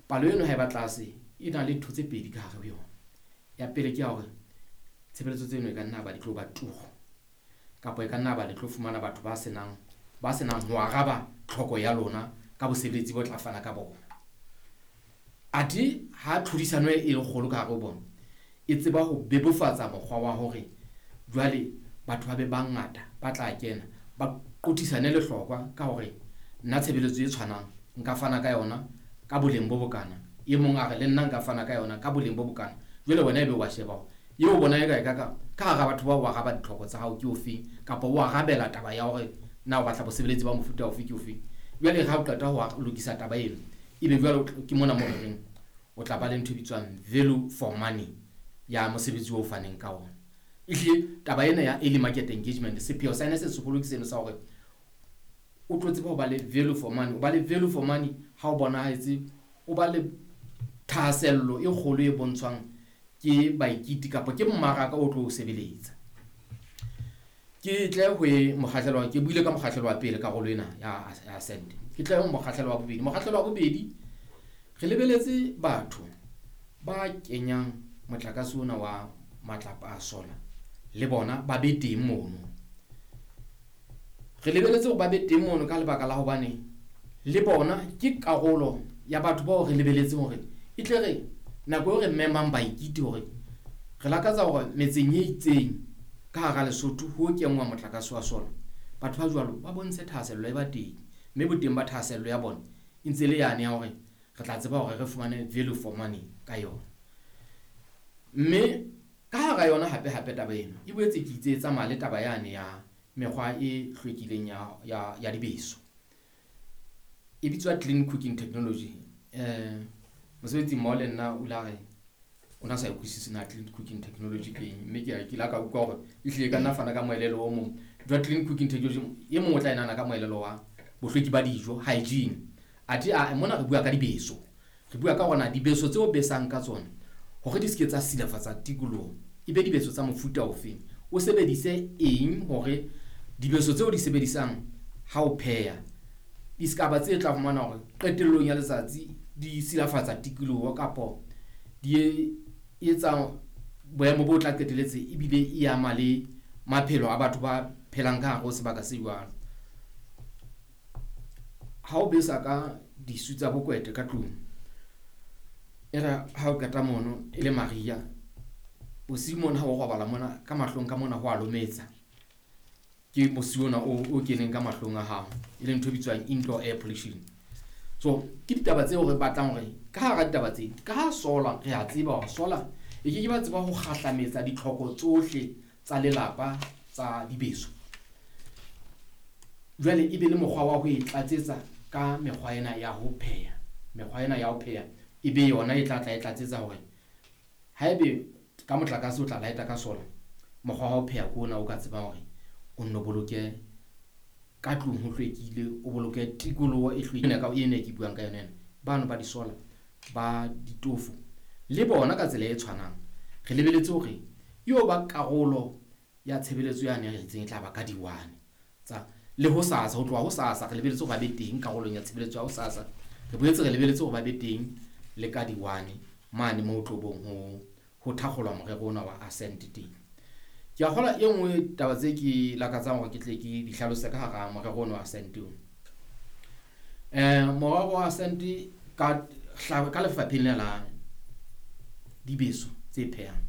palo eno ha e ba tlase e na le ntho tse pedi ka hare ho yona. Ya pele ke ya hore tshebeletso tseno e ka nna ba di tlo ba turu kapa e ka nna ba le tlo fumana batho ba senang ho araba tlhoko ya lona ka bosebeletsi bo tla fana ka bona. Ati ha tlhodisano e le kgolo ka hare ho bona e tseba ho bebofatsa mokgwa wa hore jwale batho ba be bangata ba tla kena ba qotisane le hlokwa ka hore nna tshebeletso e tshwanang nka fana ka yona ka boleng bo bokana, e mong a re le nna nka fana ka yona ka boleng bo bokana. Jwale wena ebe wa sheba eo bona e ka ka hara batho ba wa araba ditlhoko tsa hao ke ofeng kapa o arabela taba ya hore na o batla bosebeletsi ba mofuta ofe ke ofeng. Jwale ha o qeta ho lokisa taba eno ebe jwale ke mona mo reng o tla ba le ntho bitswang value for money ya mosebetsi o faneng ka ona. Ehlile taba ena ya early market engagement sepheo sa ena se seholo ke seno sa hore o tlo tseba ho ba le value for money. O ba le value for money ha o bonahaetse o ba le thahasello e kgolo e bontshwang ke baikiti kapa ke mmaraka o tlo o sebeletsa. Ke tle ho mokgahlelo ke buile ka mokgahlelo wa pele karolo ena ya Ascent. Ke tle ho mokgahlelo wa bobedi. Mokgahlelo wa bobedi re lebeletse batho ba kenyang motlakase ona wa matlapa a solar le bona ba be teng mono. Re lebeletse hore ba be teng mono ka lebaka la hobane le bona ke karolo ya batho bao re lebeletse hore e tle re nako e re memang baikiti hore re lakatsa hore metseng e itseng ka hara Lesotho ho kenngwa motlakase wa solar. Batho ba jwalo ba bontshe thahasello e ba teng, mme boteng ba thahasello ya bona e ntse le yane ya hore re tla tseba hore re fumane value for money ka yona. Mme ka hara yona hape taba eno e boetse ke itse tsamaya le taba yane ya mekgwa e hlwekileng ya dibeso e bitswa clean cooking technology. Mosebetsi mmoho le nna o la re o na sa ikwisise na clean cooking technology ke mme ke la ka utlwa hore ehlile ka nna fana ka moelelo o mong jwa clean cooking technology e mong o tla inana ka moelelo wa bohlweki ba dijo, hygiene. Ati mona re bua ka dibeso, re bua ka hona dibeso tseo besang ka tsona hore di ske tsa silafatsa tikoloho. Ebe dibeso tsa mofuta ofeng, o sebedise eng hore dibeso tseo di sebedisang ha o pheha di ska ba tse tla fumana hore qetellong ya letsatsi di silafatsa tikoloho kapo di etsa boemo bo tla qetelletse ebile e ama le maphelo a batho ba phelang ka hare ho sebaka se jwalo. Ha o besa ka disu tsa bokwete ka tlung era ha o qeta mono e le Maria o simon ha o robala mona ka mahlong ka mona ho a lometsa ke mosiona o keneng ka mahlong a hao e le ntho bitswang indoor air pollution. So ke ditaba tseo re batlang hore ka hara ditaba tse ka ha solar re a tseba hore solar e ke ba tseba ho kgahlametsa ditlhoko tsohle tsa lelapa tsa dibeso. Jwale e be le mokgwa wa ho etlatsetsa ka mekgwa ena ya ho pheha. Mekgwa ena ya ho pheha e be yona e tla etlatsetsa hore haebe ka motlakase o tla lighta ka solar, mokgwa wa ho pheha ko ona o ka tseba hore o nno boloke ka tlung ho hlwekile, o boloke tikoloho e hlwekile ka ene ke buang ka yona. Bano ba di solar ba ditofu le bona ka tsela e tshwanang re lebeletse hore eo ba karolo ya tshebeletso yane re itseng tla ba ka diwane tsa le ho sasa ho tloha ho sasa re lebeletse hore ba be teng karolong ya tshebeletso ya ho sasa. Re boetse re lebeletse hore ba be teng le ka diwane mane mo tlobong ho thakgolwa morero ona wa Ascent teng. Ke a kgola e nngwe taba tse ke lakatsang hore ke tle ke di hlalose ka hara morero ona wa Ascent o. Morero wa Ascent ka lefapheng la dibeso tse phehang.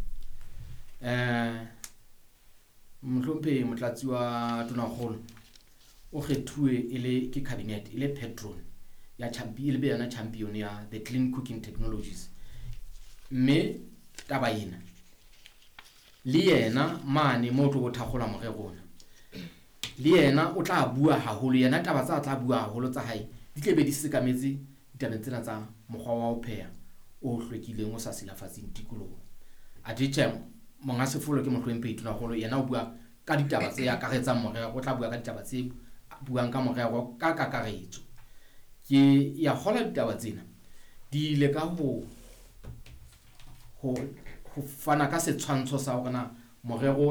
Mohlomphehi motlatsi wa Tonakgolo o kgethuwe ele ke cabinet ile patron ya champion, ile be yana champion ya the clean cooking technologies. Mme taba ena le yena mane mo tlo thakgola morero ona le yena o tla bua haholo, yena taba tsa tla bua haholo tsa hae di tle be di sekametse ditabeng tsena tsa mokgwa wa ho pheha o hlwekileng o sa silafatsing tikoloho. Atitse monga sefolo ke Mohlomphehi Tonakgolo yena o bua ka ditaba tse akaretsang morero, o tla bua ka ditaba tse buang ka morero ka kakaretso. Ke ya kgola ditaba tsena di ile ka ho fana ka setshwantsho sa hore na morero